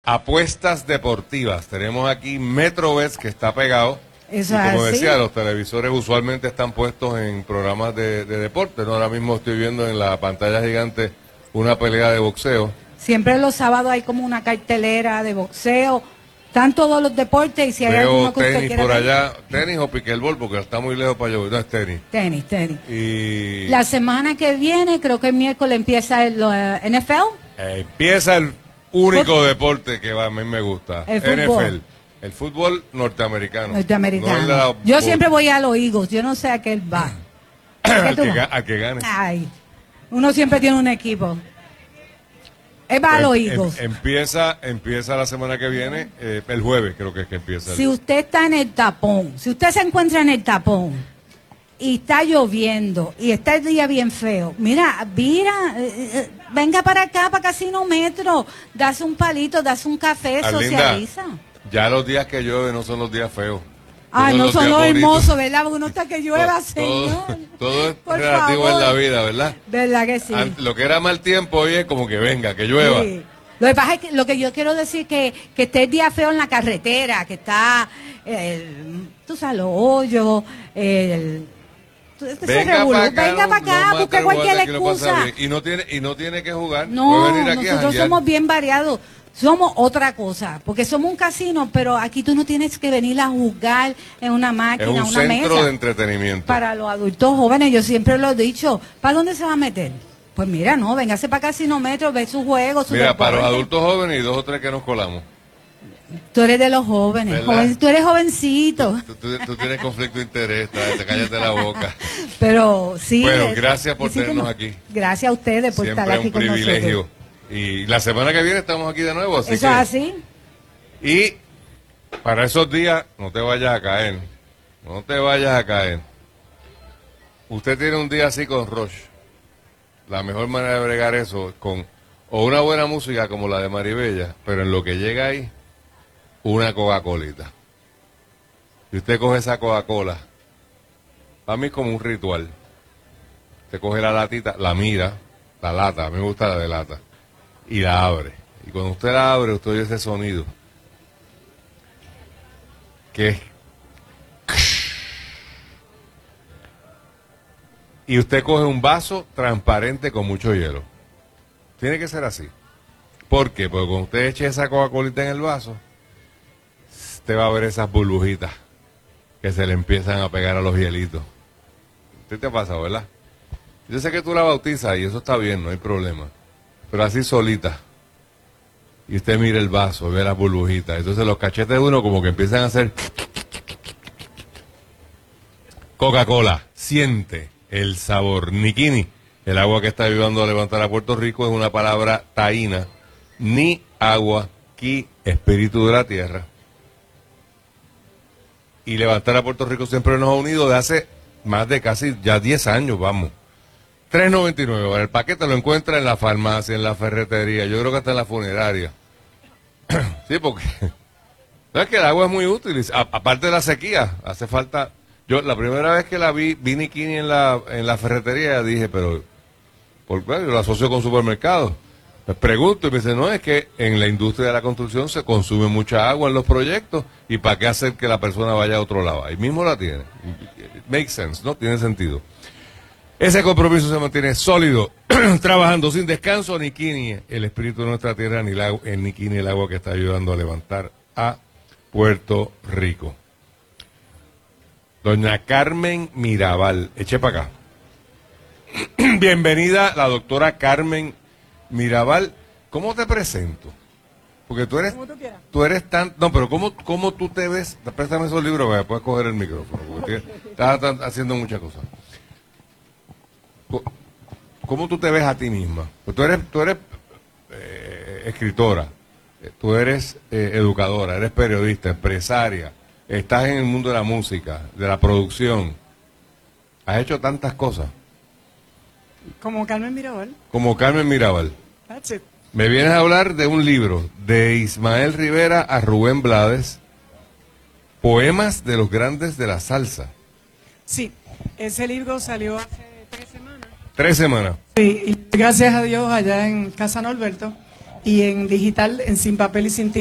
Apuestas deportivas. Tenemos aquí MetroBets, que está pegado. Eso y como es decía, así. los televisores usualmente están puestos en programas de deporte, ¿no? Ahora mismo estoy viendo en la pantalla gigante una pelea de boxeo. Siempre los sábados hay como una cartelera de boxeo. Están todos los deportes y si hay Veo alguno que usted tenis quiera por ver. allá, tenis o piquelbol, porque está muy lejos para yo. No, es tenis. Tenis. Y La semana que viene, creo que el miércoles empieza el NFL. empieza el único deporte que a mí me gusta. El fútbol. NFL. El fútbol norteamericano. Norteamericano. No el de la Yo siempre voy a los Eagles. Yo no sé a qué él va. al, tú que, vas? al que gane. Ay, uno siempre tiene un equipo. Él va a los Eagles. Empieza la semana que viene, el jueves creo que es que empieza. Si usted está en el tapón, si usted se encuentra en el tapón y está lloviendo y está el día bien feo, mira, venga para acá, para Casino Metro, das un palito, das un café, Arlinda, socializa. ya los días que llueve no son los días feos. Ay, no son días los bonitos. hermosos, ¿verdad? Porque uno está que llueva, Todo- señor. todo es Por relativo favor. en la vida, ¿verdad? ¿Verdad que sí? Lo que era mal tiempo hoy es como que venga, que llueva. Sí. Lo que pasa es que lo que yo quiero decir que esté el día feo en la carretera, que está, tú sabes, los hoyos, Venga para acá, busque cualquier excusa. Y no tiene que jugar. Puede No, venir aquí a nosotros janguear. somos bien variados. Somos otra cosa, porque somos un casino, pero aquí tú no tienes que venir a jugar en una Es máquina, un una centro mesa. de entretenimiento. Para los adultos jóvenes, yo siempre lo he dicho, ¿para dónde se va a meter? Pues mira, no, véngase para Casino Metro, ve sus juegos, sus Mira, para los deportes. adultos jóvenes y 2 o 3 que nos colamos. Tú eres de los jóvenes, ¿Verdad? tú eres jovencito, Tú tienes conflicto de interés, cállate la boca. pero sí. Bueno, gracias por sí que tenernos no. aquí. Gracias a ustedes por Siempre estar es aquí un con privilegio. nosotros. Y la semana que viene estamos aquí de nuevo, así Eso que... es así. Y para esos días, no te vayas a caer. No te vayas a caer. Usted tiene un día así con Roche. La mejor manera de bregar eso es con o una buena música como la de Maribella, pero en lo que llega ahí, una Coca-Colita. Y usted coge esa Coca-Cola, para mí es como un ritual. Usted coge la latita, la mira, la lata, a mí me gusta la de lata, y la abre. Y cuando usted la abre, usted oye ese sonido, que es... Y usted coge un vaso transparente con mucho hielo. Tiene que ser así. ¿Por qué? Porque cuando usted eche esa Coca-Colita en el vaso, usted va a ver esas burbujitas que se le empiezan a pegar a los hielitos. ¿Qué te pasa, verdad? Yo sé que tú la bautizas y eso está bien, no hay problema. Pero así solita. Y usted mira el vaso, ve las burbujitas. Entonces los cachetes de uno como que empiezan a hacer... Coca-Cola, siente el sabor. Nikini, el agua que está ayudando a levantar a Puerto Rico, es una palabra taína. Ni agua, ki, espíritu de la tierra. Y levantar a Puerto Rico siempre nos ha unido de hace más de casi ya 10 años, vamos. $3.99. Ahora, el paquete lo encuentra en la farmacia, en la ferretería, yo creo que hasta en la funeraria. Sí, porque no es que el agua es muy útil. Aparte de la sequía, hace falta... Yo la primera vez que la vi Nikini en la ferretería, dije, pero ¿por qué? Yo lo asocio con supermercados. Me pregunto y me dice, no, es que en la industria de la construcción se consume mucha agua en los proyectos y ¿para qué hacer que la persona vaya a otro lado? Ahí mismo la tiene. Makes sense, ¿no? Tiene sentido. Ese compromiso se mantiene sólido, trabajando sin descanso. Nikini, el espíritu de nuestra tierra, ni Nikini, el agua que está ayudando a levantar a Puerto Rico. Doña Carmen Mirabal, eche para acá. Bienvenida la doctora Carmen Mirabal. ¿Cómo te presento? Porque tú eres... Como tú quieras. Tú eres tan... No, pero ¿cómo tú te ves? Préstame esos libros para después coger el micrófono, porque estás haciendo muchas cosas. ¿Cómo tú te ves a ti misma? Pues tú eres escritora, tú eres educadora, eres periodista, empresaria, estás en el mundo de la música, de la producción. Has hecho tantas cosas. Como Carmen Mirabal. Como Carmen Mirabal. That's it. Me vienes a hablar de un libro de Ismael Rivera a Rubén Blades, Poemas de los Grandes de la Salsa. Sí, ese libro salió hace 3 semanas. 3 semanas. Sí, y gracias a Dios allá en Casa Norberto y en digital, en Sin Papel y Sin Tinta.